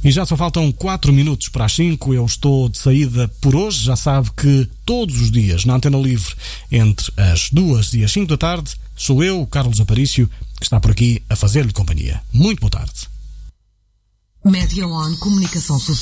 E já só faltam 4 minutos para as 5. Eu estou de saída por hoje. Já sabe que todos os dias na Antena Livre, entre as 2 e as 5 da tarde, sou eu, Carlos Aparício, que está por aqui a fazer-lhe companhia. Muito boa tarde. Média On Comunicação Social.